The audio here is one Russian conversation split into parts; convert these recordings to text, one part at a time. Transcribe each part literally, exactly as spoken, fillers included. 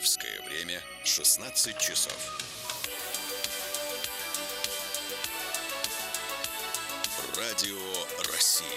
Московское время шестнадцать часов. Радио России.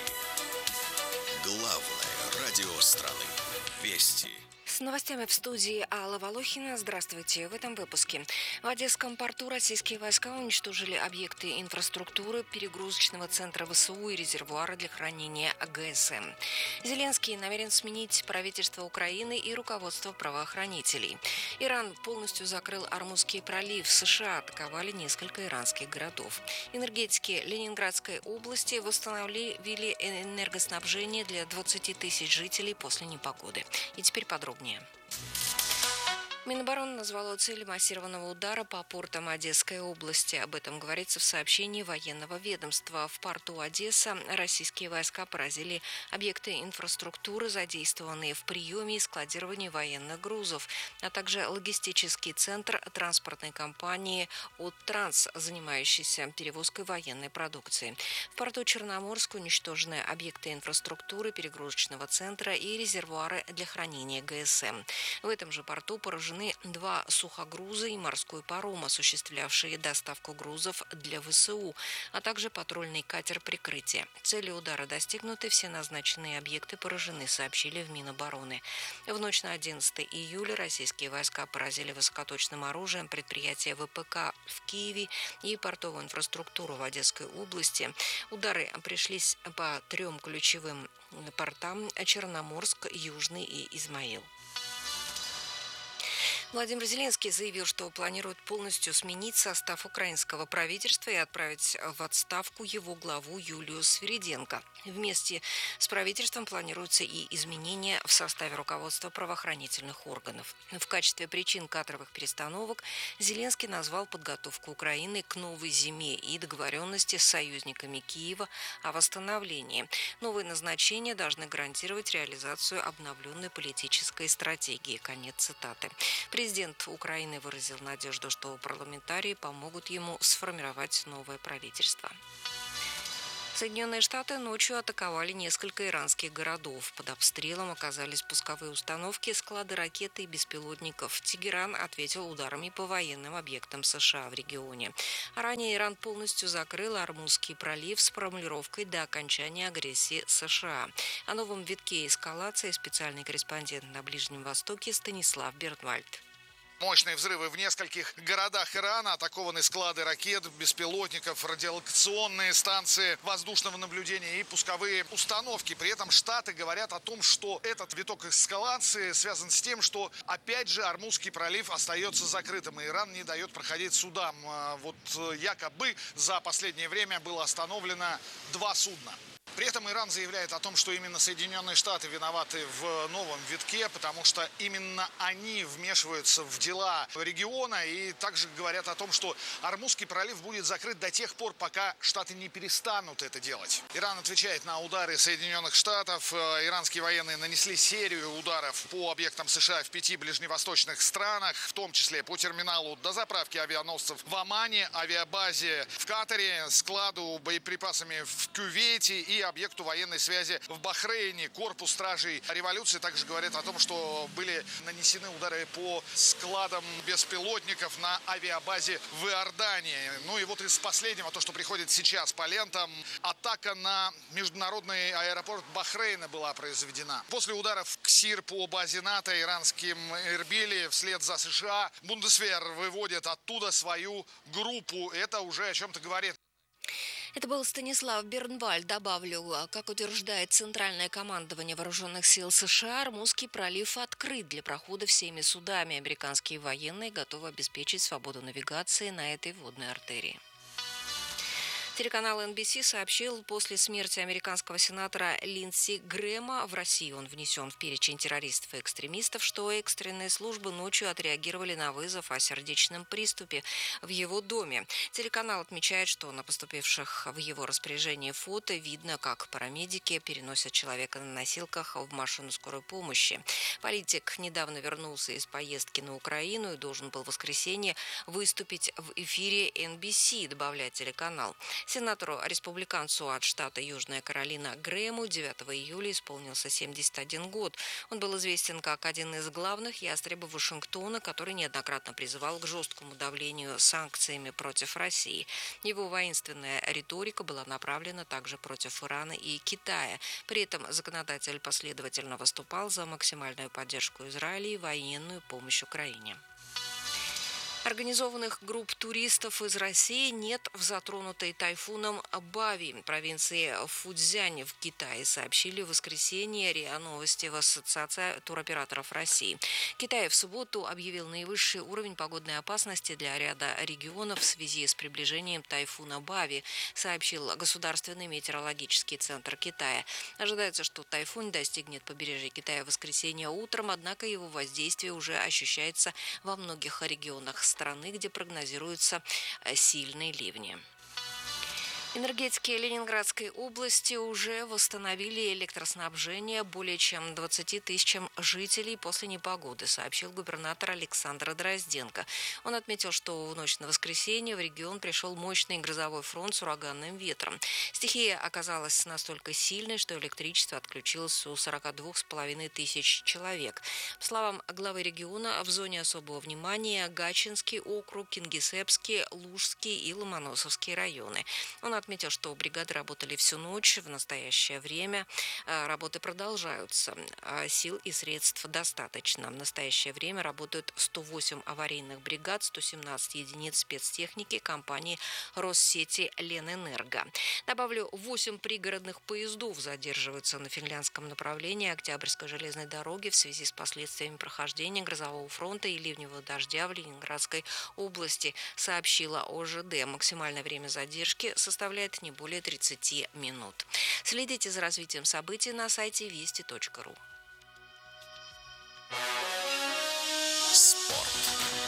Главное радио страны. Вести. С новостями в студии Алла Волохина. Здравствуйте. В этом выпуске. В Одесском порту российские войска уничтожили объекты инфраструктуры, перегрузочного центра ВСУ и резервуара для хранения ГСМ. Зеленский намерен сменить правительство Украины и руководство правоохранителей. Иран полностью закрыл Ормузский пролив. США атаковали несколько иранских городов. Энергетики Ленинградской области восстановили энергоснабжение для двадцати тысяч жителей после непогоды. И теперь подробнее. Минобороны назвало цель массированного удара по портам Одесской области. Об этом говорится в сообщении военного ведомства. В порту Одесса российские войска поразили объекты инфраструктуры, задействованные в приеме и складировании военных грузов, а также логистический центр транспортной компании «Оттранс», занимающийся перевозкой военной продукции. В порту Черноморск уничтожены объекты инфраструктуры, перегрузочного центра и резервуары для хранения ГСМ. В этом же порту поражены два сухогруза и морской паром, осуществлявшие доставку грузов для ВСУ, а также патрульный катер прикрытия. Цели удара достигнуты, все назначенные объекты поражены, сообщили в Минобороны. В ночь на одиннадцатое июля российские войска поразили высокоточным оружием предприятия ВПК в Киеве и портовую инфраструктуру в Одесской области. Удары пришлись по трем ключевым портам: Черноморск, Южный и Измаил. Владимир Зеленский заявил, что планирует полностью сменить состав украинского правительства и отправить в отставку его главу Юлию Свириденко. Вместе с правительством планируются и изменения в составе руководства правоохранительных органов. В качестве причин кадровых перестановок Зеленский назвал подготовку Украины к новой зиме и договоренности с союзниками Киева о восстановлении. Новые назначения должны гарантировать реализацию обновленной политической стратегии. Конец цитаты. Президент Украины выразил надежду, что парламентарии помогут ему сформировать новое правительство. Соединенные Штаты ночью атаковали несколько иранских городов. Под обстрелом оказались пусковые установки, склады ракет и беспилотников. Тегеран ответил ударами по военным объектам США в регионе. А ранее Иран полностью закрыл Ормузский пролив с формулировкой «до окончания агрессии США». О новом витке эскалации специальный корреспондент на Ближнем Востоке Станислав Бернвальд. Мощные взрывы в нескольких городах Ирана, атакованы склады ракет, беспилотников, радиолокационные станции воздушного наблюдения и пусковые установки. При этом Штаты говорят о том, что этот виток эскалации связан с тем, что опять же Ормузский пролив остается закрытым, и Иран не дает проходить судам. Вот якобы за последнее время было остановлено два судна. При этом Иран заявляет о том, что именно Соединенные Штаты виноваты в новом витке, потому что именно они вмешиваются в дела региона, и также говорят о том, что Ормузский пролив будет закрыт до тех пор, пока Штаты не перестанут это делать. Иран отвечает на удары Соединенных Штатов. Иранские военные нанесли серию ударов по объектам США в пяти ближневосточных странах, в том числе по терминалу дозаправки авианосцев в Омане, авиабазе в Катаре, складу боеприпасами в Кувейте и объекту военной связи в Бахрейне. Корпус стражей революции также говорит о том, что были нанесены удары по складам беспилотников на авиабазе в Иордании. Ну и вот из последнего, то, что приходит сейчас по лентам, атака на международный аэропорт Бахрейна была произведена. После ударов КСИР по базе НАТО иранским Эрбиле вслед за США Бундесвер выводит оттуда свою группу. Это уже о чем-то говорит. Это был Станислав Бернвальд. Добавлю, как утверждает Центральное командование Вооруженных сил США, Ормузский пролив открыт для прохода всеми судами. Американские военные готовы обеспечить свободу навигации на этой водной артерии. Телеканал эн би си сообщил, после смерти американского сенатора Линдси Грэма в России он внесен в перечень террористов и экстремистов, что экстренные службы ночью отреагировали на вызов о сердечном приступе в его доме. Телеканал отмечает, что на поступивших в его распоряжение фото видно, как парамедики переносят человека на носилках в машину скорой помощи. Политик недавно вернулся из поездки на Украину и должен был в воскресенье выступить в эфире эн би си, добавляет телеканал. Сенатору-республиканцу от штата Южная Каролина Грэму девятого июля исполнился семьдесят один год. Он был известен как один из главных ястребов Вашингтона, который неоднократно призывал к жесткому давлению санкциями против России. Его воинственная риторика была направлена также против Ирана и Китая. При этом законодатель последовательно выступал за максимальную поддержку Израиля и военную помощь Украине. Организованных групп туристов из России нет в затронутой тайфуном Бави, провинции Фуцзянь в Китае, сообщили в воскресенье РИА Новости в Ассоциации туроператоров России. Китай в субботу объявил наивысший уровень погодной опасности для ряда регионов в связи с приближением тайфуна Бави, сообщил Государственный метеорологический центр Китая. Ожидается, что тайфун достигнет побережья Китая в воскресенье утром, однако его воздействие уже ощущается во многих регионах страны, где прогнозируются сильные ливни. Энергетики Ленинградской области уже восстановили электроснабжение более чем двадцати тысячам жителей после непогоды, сообщил губернатор Александр Дрозденко. Он отметил, что в ночь на воскресенье в регион пришел мощный грозовой фронт с ураганным ветром. Стихия оказалась настолько сильной, что электричество отключилось у сорока двух с половиной тысяч человек. По словам главы региона, в зоне особого внимания Гатчинский округ, Кингисеппский, Лужский и Ломоносовский районы. Он отметил, что бригады работали всю ночь. В настоящее время работы продолжаются. Сил и средств достаточно. В настоящее время работают сто восемь аварийных бригад, сто семнадцать единиц спецтехники компании Россети Ленэнерго. Добавлю, восемь пригородных поездов задерживаются на финляндском направлении Октябрьской железной дороги в связи с последствиями прохождения грозового фронта и ливневого дождя в Ленинградской области, сообщила ОЖД. Максимальное время задержки составляет не более тридцати минут. Следите за развитием событий на сайте вести точка ру. Спорт.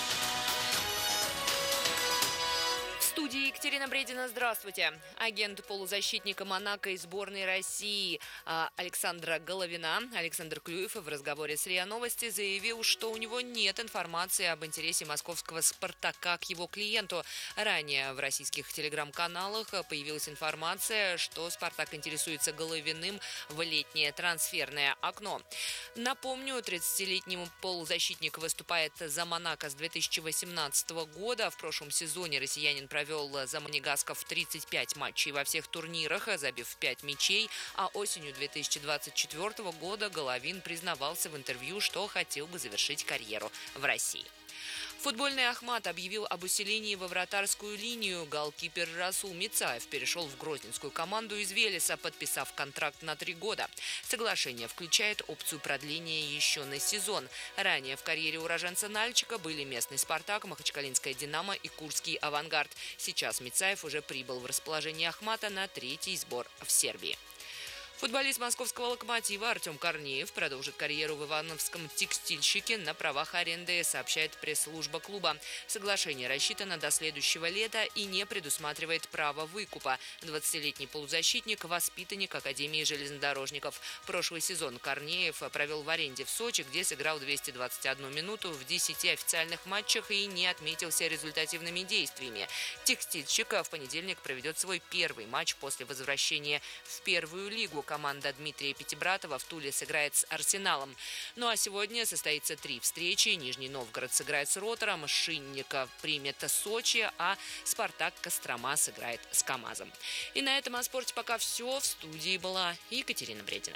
В студии Екатерина Бредина. Здравствуйте. Агент полузащитника Монако и сборной России Александра Головина Александр Клюев в разговоре с РИА Новости заявил, что у него нет информации об интересе московского «Спартака» к его клиенту. Ранее в российских телеграм-каналах появилась информация, что «Спартак» интересуется Головиным в летнее трансферное окно. Напомню, тридцатилетний полузащитник выступает за Монако с две тысячи восемнадцатого года. В прошлом сезоне россиянин провел за монегасков тридцать пять матчей во всех турнирах, забив пять мячей, а осенью две тысячи двадцать четвёртого года Головин признавался в интервью, что хотел бы завершить карьеру в России. Футбольный Ахмат объявил об усилении во вратарскую линию. Голкипер Расул Мицаев перешел в грозненскую команду из Велеса, подписав контракт на три года. Соглашение включает опцию продления еще на сезон. Ранее в карьере уроженца Нальчика были местный «Спартак», Махачкалинская «Динамо» и Курский «Авангард». Сейчас Мицаев уже прибыл в расположение Ахмата на третий сбор в Сербии. Футболист московского «Локомотива» Артем Корнеев продолжит карьеру в ивановском «Текстильщике» на правах аренды, сообщает пресс-служба клуба. Соглашение рассчитано до следующего лета и не предусматривает права выкупа. двадцатилетний полузащитник – воспитанник Академии железнодорожников. Прошлый сезон Корнеев провел в аренде в Сочи, где сыграл двести двадцать одну минуту в десяти официальных матчах и не отметился результативными действиями. «Текстильщик» в понедельник проведет свой первый матч после возвращения в первую лигу. Команда Дмитрия Пятибратова в Туле сыграет с «Арсеналом». Ну а сегодня состоится три встречи. Нижний Новгород сыграет с «Ротором», Шинников примет Сочи, а «Спартак» Кострома сыграет с «КамАЗом». И на этом о спорте пока все. В студии была Екатерина Бредина.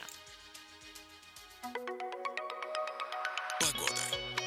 Погода.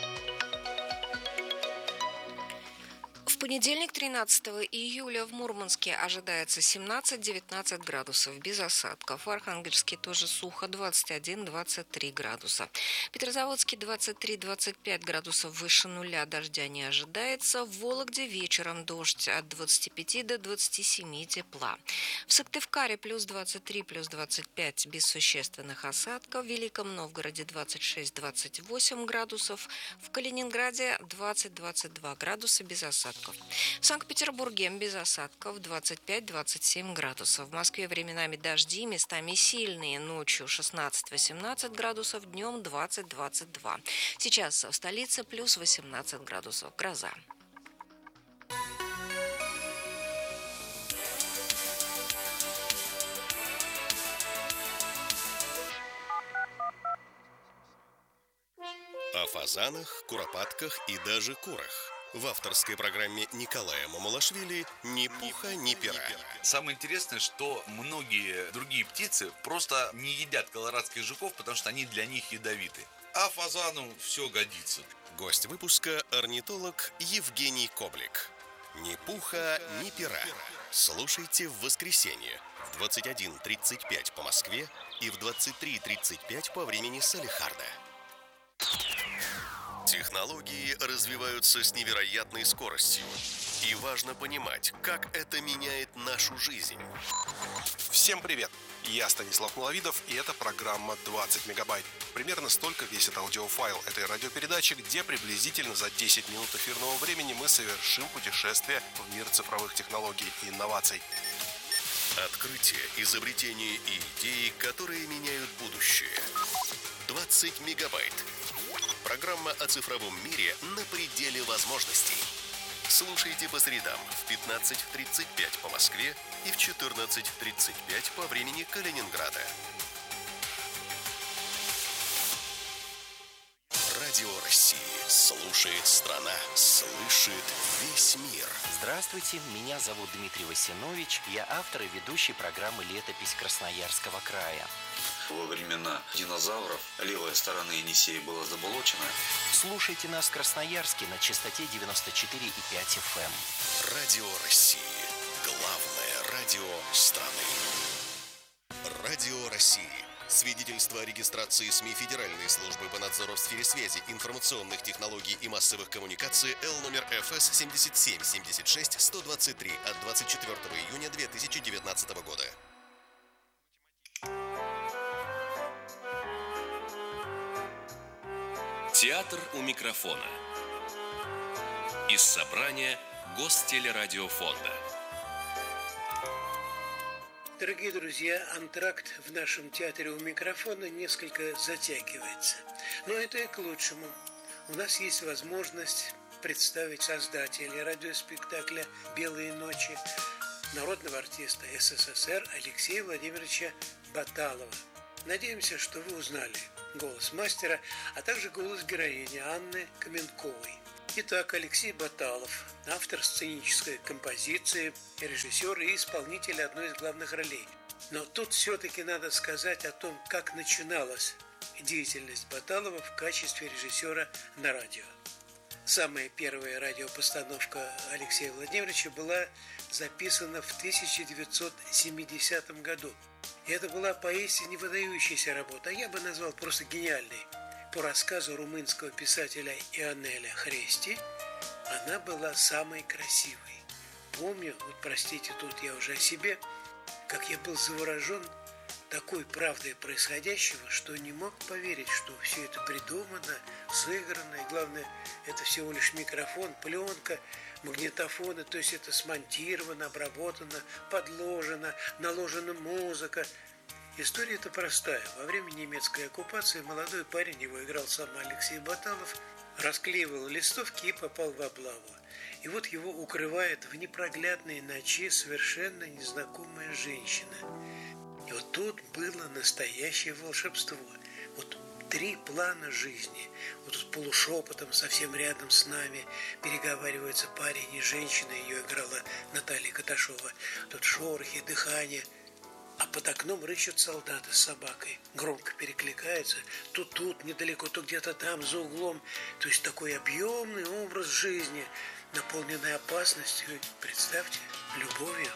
В понедельник, тринадцатого июля, в Мурманске ожидается семнадцать-девятнадцать градусов без осадков. В Архангельске тоже сухо, двадцать один - двадцать три градуса. В Петрозаводске двадцать три - двадцать пять градусов выше нуля, дождя не ожидается. В Вологде вечером дождь от двадцати пяти до двадцати семи тепла. В Сыктывкаре плюс двадцать три, плюс двадцать пять без существенных осадков. В Великом Новгороде двадцать шесть - двадцать восемь градусов. В Калининграде двадцать - двадцать два градуса без осадков. В Санкт-Петербурге без осадков двадцать пять - двадцать семь градусов. В Москве временами дожди, местами сильные. Ночью шестнадцать - восемнадцать градусов, днем двадцать - двадцать два. Сейчас в столице плюс восемнадцать градусов. Гроза. о фазанах, куропатках и даже курах. В авторской программе Николая Мамалашвили «Ни пуха, ни пера». Самое интересное, что многие другие птицы просто не едят колорадских жуков, потому что они для них ядовиты. А фазану все годится. Гость выпуска – орнитолог Евгений Коблик. «Ни пуха, ни пера». Слушайте в воскресенье в двадцать один тридцать пять по Москве и в двадцать три тридцать пять по времени Салехарда. Технологии развиваются с невероятной скоростью, и важно понимать, как это меняет нашу жизнь. Всем привет! Я Станислав Маловидов, и это программа двадцать мегабайт. Примерно столько весит аудиофайл этой радиопередачи, где приблизительно за десять минут эфирного времени мы совершим путешествие в мир цифровых технологий и инноваций. Открытия, изобретения и идеи, которые меняют будущее. двадцать мегабайт. Программа о цифровом мире на пределе возможностей. Слушайте по средам в пятнадцать тридцать пять по Москве и в четырнадцать тридцать пять по времени Калининграда. Радио России. Слушает страна, слышит весь мир. Здравствуйте, меня зовут Дмитрий Васинович. Я автор и ведущий программы «Летопись Красноярского края». Во времена динозавров левая сторона Енисея была заболочена. Слушайте нас в Красноярске на частоте девяносто четыре и пять эф эм. Радио России. Главное радио страны. Радио России. Свидетельство о регистрации СМИ Федеральной службы по надзору в сфере связи, информационных технологий и массовых коммуникаций Л номер эф эс семьдесят семь семьдесят шесть сто двадцать три от двадцать четвёртого июня две тысячи девятнадцатого года. Театр у микрофона. Из собрания Гостелерадиофонда. Дорогие друзья, антракт в нашем театре у микрофона несколько затягивается. Но это и к лучшему. У нас есть возможность представить создателя радиоспектакля «Белые ночи», народного артиста эс эс эс эр Алексея Владимировича Баталова. Надеемся, что вы узнали голос мастера, а также голос героини Анны Каменковой. Итак, Алексей Баталов, автор сценической композиции, режиссер и исполнитель одной из главных ролей. Но тут все-таки надо сказать о том, как начиналась деятельность Баталова в качестве режиссера на радио. Самая первая радиопостановка Алексея Владимировича была записана в тысяча девятьсот семидесятом году. И это была поистине выдающаяся работа, а я бы назвал просто гениальной. По рассказу румынского писателя Ионеля Христи, она была самой красивой. Помню, вот простите, тут я уже о себе, как я был заворожен такой правдой происходящего, что не мог поверить, что все это придумано, сыграно, и главное, это всего лишь микрофон, пленка, магнитофоны, то есть это смонтировано, обработано, подложено, наложена музыка. История-то простая. Во время немецкой оккупации молодой парень, его играл сам Алексей Баталов, расклеивал листовки и попал в облаву. И вот его укрывает в непроглядной ночи совершенно незнакомая женщина. И вот тут было настоящее волшебство. Вот три плана жизни. Вот тут полушепотом, совсем рядом с нами переговариваются парень и женщина, ее играла Наталья Каташова. Тут шорохи, дыхание. А под окном рычат солдаты с собакой. Громко перекликаются. То тут недалеко, то где-то там, за углом. То есть такой объемный образ жизни, наполненный опасностью. Представьте, любовью.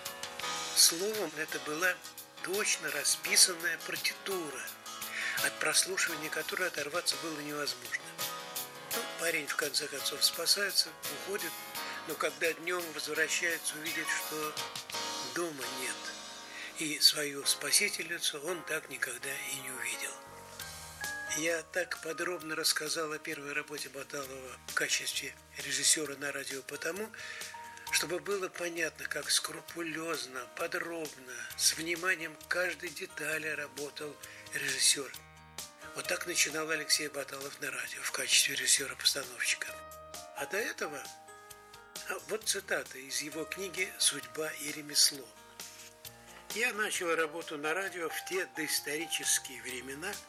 Словом, это была точно расписанная партитура, от прослушивания которой оторваться было невозможно. Ну, парень, в конце концов, спасается, уходит, но когда днем возвращается, увидит, что дома нет. И свою спасительницу он так никогда и не увидел. Я так подробно рассказал о первой работе Баталова в качестве режиссера на радио потому, чтобы было понятно, как скрупулезно, подробно, с вниманием к каждой детали работал режиссер. Вот так начинал Алексей Баталов на радио в качестве режиссера-постановщика. А до этого, вот цитата из его книги «Судьба и ремесло». «Я начал работу на радио в те доисторические времена,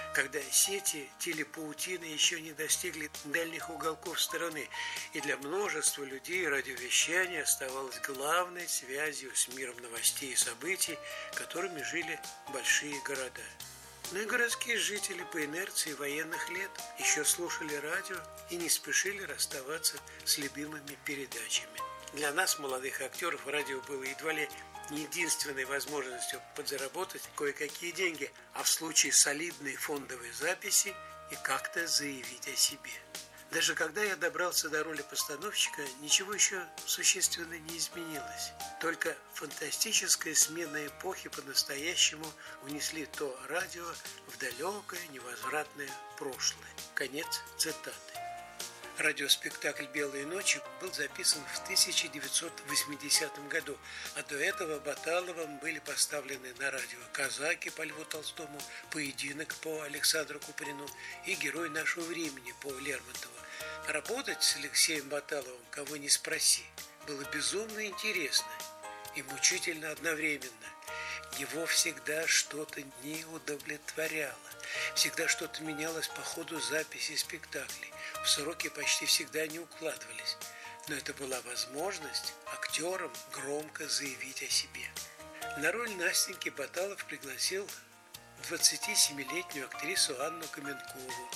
когда сети телепаутины еще не достигли дальних уголков страны, и для множества людей радиовещание оставалось главной связью с миром новостей и событий, которыми жили большие города. Но и городские жители по инерции военных лет еще слушали радио и не спешили расставаться с любимыми передачами. Для нас, молодых актеров, радио было едва ли не единственной возможностью подзаработать кое-какие деньги, а в случае солидной фондовой записи и как-то заявить о себе. Даже когда я добрался до роли постановщика, ничего еще существенно не изменилось. Только фантастическая смена эпохи по-настоящему унесли то радио в далекое невозвратное прошлое. Конец цитаты. Радиоспектакль «Белые ночи» был записан в тысяча девятьсот восьмидесятом году, а до этого Баталовым были поставлены на радио «Казаки» по Льву Толстому, «Поединок» по Александру Куприну и «Герой нашего времени» по Лермонтову. Работать с Алексеем Баталовым, кого ни спроси, было безумно интересно и мучительно одновременно. Его всегда что-то не удовлетворяло, всегда что-то менялось по ходу записи спектаклей, в сроки почти всегда не укладывались, но это была возможность актерам громко заявить о себе. На роль Настеньки Баталов пригласил двадцатисемилетнюю актрису Анну Каменкову,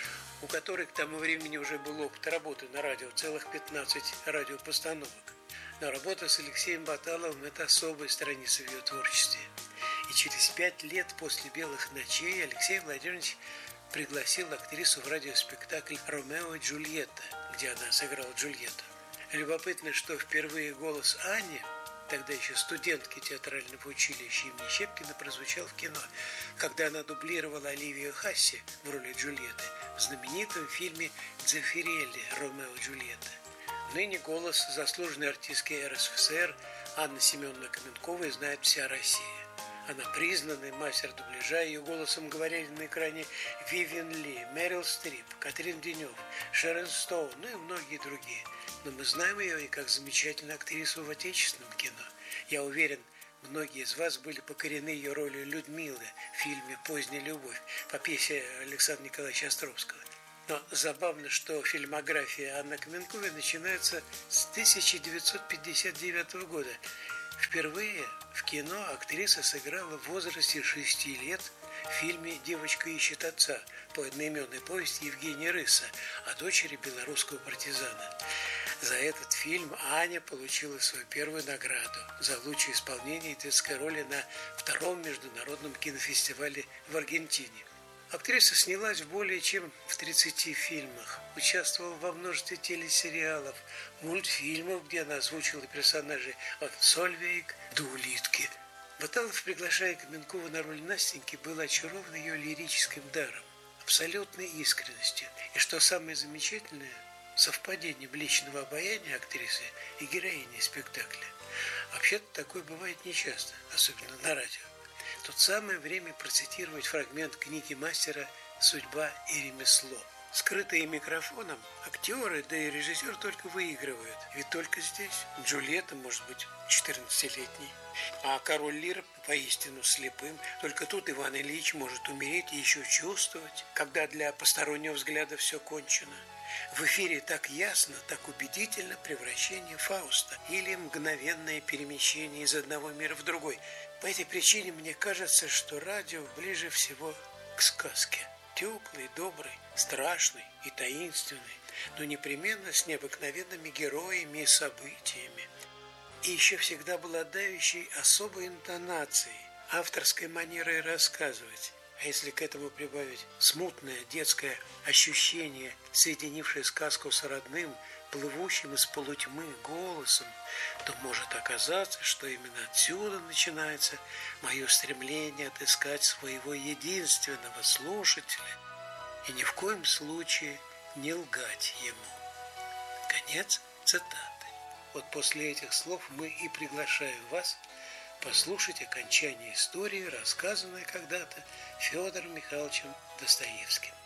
у которой к тому времени уже был опыт работы на радио, целых пятнадцать радиопостановок. Но работа с Алексеем Баталовым – это особая страница в ее творчестве. И через пять лет после «Белых ночей» Алексей Владимирович пригласил актрису в радиоспектакль «Ромео и Джульетта», где она сыграла Джульетту. Любопытно, что впервые голос Ани, тогда еще студентки театрального училища имени Щепкина, прозвучал в кино, когда она дублировала Оливию Хасси в роли Джульетты в знаменитом фильме «Дзеффирелли. Ромео и Джульетта». Ныне голос заслуженной артистки эр эс эф эс эр Анны Семеновны Каменковой знает вся Россия. Она признанный мастер дубляжа, ее голосом говорили на экране Вивиан Ли, Мэрил Стрип, Катрин Денев, Шерон Стоун, ну и многие другие. Но мы знаем ее и как замечательную актрису в отечественном кино. Я уверен, многие из вас были покорены ее ролью Людмилы в фильме «Поздняя любовь» по пьесе Александра Николаевича Островского. Но забавно, что фильмография Анны Каменковой начинается с тысяча девятьсот пятьдесят девятого года. Впервые в кино актриса сыграла в возрасте шести лет в фильме «Девочка ищет отца» по одноименной повести Евгения Рыса о дочери белорусского партизана. За этот фильм Аня получила свою первую награду за лучшее исполнение детской роли на втором международном кинофестивале в Аргентине. Актриса снялась в более чем в тридцати фильмах, участвовала во множестве телесериалов, мультфильмов, где она озвучила персонажей от Сольвейк до Улитки. Баталов, приглашая Каменкову на роль Настеньки, был очарован ее лирическим даром, абсолютной искренностью. И что самое замечательное, совпадением личного обаяния актрисы и героини спектакля. Вообще-то такое бывает нечасто, особенно на радио. Тут самое время процитировать фрагмент книги мастера «Судьба и ремесло». Скрытые микрофоном, актеры, да и режиссер только выигрывают. Ведь только здесь Джульетта может быть четырнадцатилетней, а король Лир поистину слепым. Только тут Иван Ильич может умереть и еще чувствовать, когда для постороннего взгляда все кончено. В эфире так ясно, так убедительно превращение Фауста или мгновенное перемещение из одного мира в другой. По этой причине мне кажется, что радио ближе всего к сказке. Теплый, добрый, страшный и таинственный, но непременно с необыкновенными героями и событиями. И еще всегда обладающий особой интонацией, авторской манерой рассказывать. А если к этому прибавить смутное детское ощущение, соединившее сказку с родным, плывущим из полутьмы голосом, то может оказаться, что именно отсюда начинается мое стремление отыскать своего единственного слушателя и ни в коем случае не лгать ему. Конец цитаты. Вот после этих слов мы и приглашаем вас послушать окончание истории, рассказанной когда-то Федором Михайловичем Достоевским.